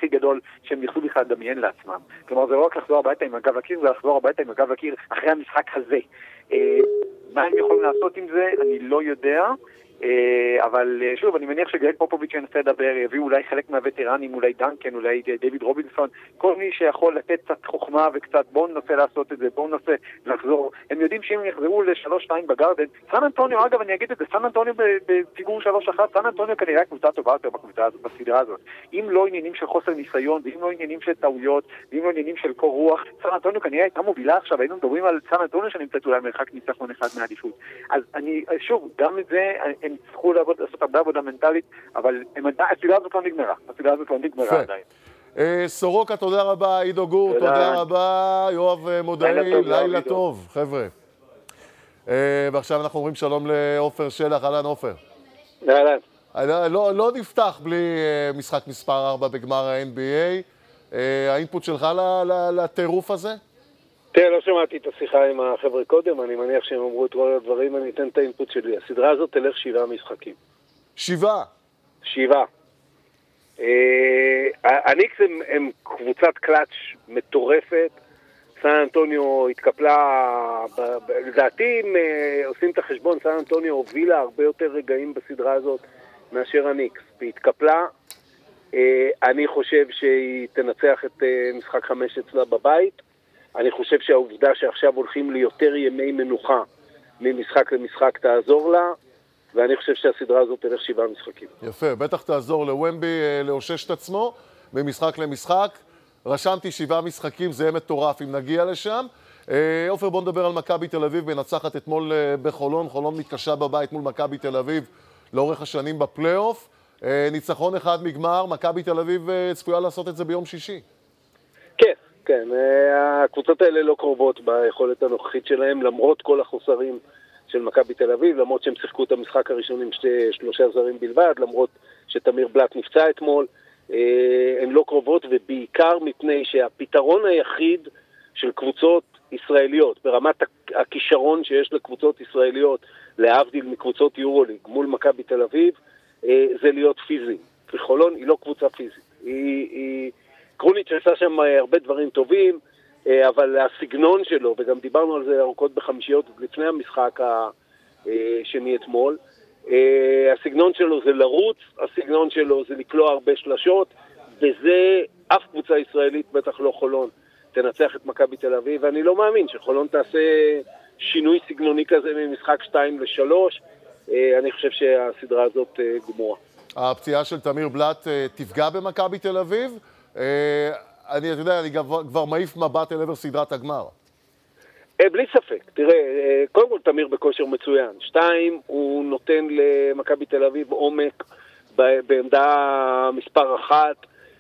הכי גדול שהם יכלו בכלל לדמיין לעצמם. כלומר, זה לא רק לחזור הביתה עם הגב לקיר, זה לחזור הביתה עם הגב לקיר אחרי המשחק הזה. מה הם יכולים לעשות עם זה? אני לא יודע. אבל שוב, אני מניח שגרג פופוביץ' ינסה לדבר, יביאו אולי חלק מהווטרנים, אולי דנקן, אולי דיוויד רובינסון, כל מי שיכול לתת קצת חוכמה וקצת בואו ננסה לעשות את זה, בואו ננסה לחזור. הם יודעים שאם הם יחזרו ל-3-2 בגרדן, סן אנטוניו, אגב אני אגיד את זה, סן אנטוניו בפיגור 3-1, סן אנטוניו כנראה קבוצה טובה יותר בסדרה הזאת. אם לא עניינים של חוסר ניסיון, ואם לא עניינים של טעויות, ואם לא עניינים של קור רוח, סן אנטוניו כנראה הייתה מובילה עכשיו, היינו מדברים על סן אנטוניו שנמצאת אולי מרחק ניצחון אחד מהעדיפות. אז אני, שוב, גם את זה הם צריכו לעשות הרבה עבודה מנטלית, אבל הסדרה הזאת לא נגמרה. הסדרה הזאת לא נגמרה עדיין. סורוקה, תודה רבה, עידו גור, תודה רבה, יואב מודעי, לילה טוב, חבר'ה. ועכשיו אנחנו אומרים שלום לאופר שלח, אהלן עופר. לא נפתח בלי משחק מספר 4 בגמר ה-NBA. האינפוט שלך לטירוף הזה? תראה, לא שמעתי את השיחה עם החבר'ה קודם, אני מניח שהם אמרו את כל הדברים, אני אתן את האינפוט שלי. הסדרה הזאת תלך 7 משחקים. 7? 7. הניקס הם קבוצת קלאץ' מטורפת, סן אנטוניו התקפלה, לדעתי אם עושים את החשבון, סן אנטוניו הובילה הרבה יותר רגעים בסדרה הזאת מאשר הניקס, והתקפלה, אני חושב שהיא תנצח את משחק 5 אצלה בבית, אני חושב שהעובדה שעכשיו הולכים ליותר ימי מנוחה ממשחק למשחק תעזור לה, ואני חושב שהסדרה הזאת תלך 7 משחקים. יפה, בטח תעזור לוומבי לאושש את עצמו ממשחק למשחק. רשמתי 7 משחקים, זה יהיה מטורף אם נגיע לשם. עופר, בוא נדבר על מכבי תל אביב, מנצחת אתמול בחולון, חולון מתקשה בבית מול מכבי תל אביב לאורך השנים בפלייאוף. ניצחון אחד מגמר, מכבי תל אביב צפויה לעשות את זה ביום שישי. כן, הקבוצות האלה לא קרובות ביכולת הנוכחית שלהם, למרות כל החוסרים של מכבי תל אביב, למרות שהם שיחקו את המשחק הראשון עם 3 זרים בלבד, למרות שתמיר בלאט נפצע אתמול, הן לא קרובות, ובעיקר מפני שהפתרון היחיד של קבוצות ישראליות, ברמת הכישרון שיש לקבוצות ישראליות, להבדיל מקבוצות יורוליג מול מכבי תל אביב, זה להיות פיזי. וחולון היא לא קבוצה פיזית. קרוניץ' עשה שם הרבה דברים טובים, אבל הסגנון שלו, וגם דיברנו על זה ארוכות בחמישיות לפני המשחק השני אתמול, הסגנון שלו זה לרוץ, הסגנון שלו זה לקלוע הרבה שלשות, וזה אף קבוצה ישראלית, בטח לא חולון, תנצח את מכבי תל אביב, ואני לא מאמין שחולון תעשה שינוי סגנוני כזה ממשחק 2-3, אני חושב שהסדרה הזאת גמורה. הפציעה של תמיר בלאט תפגע במכבי תל אביב? אני יודע, אני כבר מעיף מבט אל עבר סדרת הגמר. בלי ספק. תראה, קודם כל תמיר בכושר מצוין. 2, הוא נותן למכבי תל אביב עומק בעמדה מספר 1,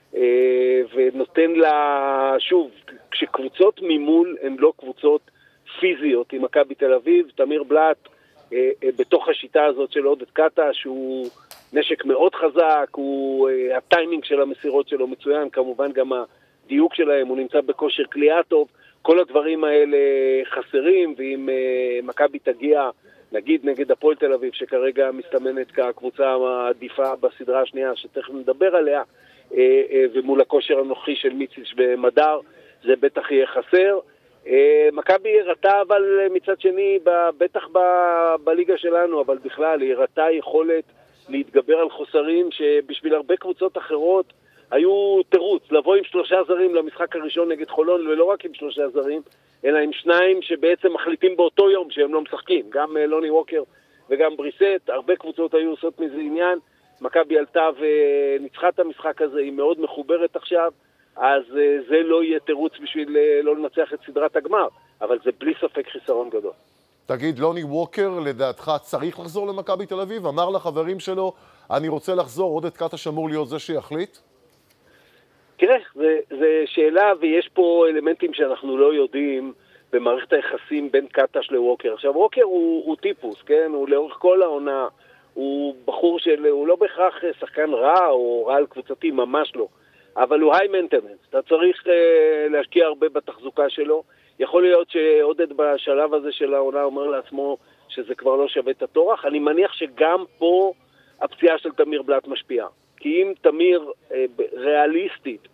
ונותן לה, שוב, כשקבוצות ממול הן לא קבוצות פיזיות עם מכבי תל אביב, תמיר בלאט בתוך השיטה הזאת של עודד קטש, שהוא נשק מאוד חזק, הטיימינג של המסירות שלו מצוין, כמובן גם הדיוק שלהם, הוא נמצא בכושר קליעה טוב, כל הדברים האלה חסרים, ואם מכבי תגיע, נגיד נגד הפועל תל אביב, שכרגע מסתמנת כקבוצה העדיפה בסדרה השנייה, שתכף נדבר עליה, ומול הכושר הנוכחי של מיציץ' ומדר, זה בטח יהיה חסר. מכבי הראתה אבל מצד שני, בטח בליגה שלנו, אבל בכלל היא הראתה יכולת להתגבר על חוסרים שבשביל הרבה קבוצות אחרות היו תירוץ, לבוא עם 3 זרים למשחק הראשון נגד חולון, ולא רק עם 3 זרים, אלא עם 2 שבעצם מחליטים באותו יום שהם לא משחקים, גם לוני ווקר וגם בריסט, הרבה קבוצות היו עושות מזה עניין, מכבי עלתה וניצחה את המשחק הזה, היא מאוד מחוברת עכשיו, אז זה לא יהיה תירוץ בשביל לא לנצח את סדרת הגמר, אבל זה בלי ספק חיסרון גדול. תגיד, לוני ווקר לדעתך צריך לחזור למכבי תל אביב? אמר לחברים שלו, אני רוצה לחזור, עודד קטש אמור להיות זה שיחליט? תראה, זה שאלה, ויש פה אלמנטים שאנחנו לא יודעים במערכת היחסים בין קטש לווקר. עכשיו, ווקר הוא טיפוס, כן? הוא לאורך כל העונה, הוא בחור הוא לא בהכרח שחקן רע או רע על קבוצתי, ממש לא. אבל הוא היי מנטננס, אתה צריך להשקיע הרבה בתחזוקה שלו. יכול להיות שעודד בשלב הזה של העונה אומר לעצמו שזה כבר לא שווה את התורח. אני מניח שגם פה הפציעה של תמיר בלאט משפיעה. כי אם תמיר ריאליסטית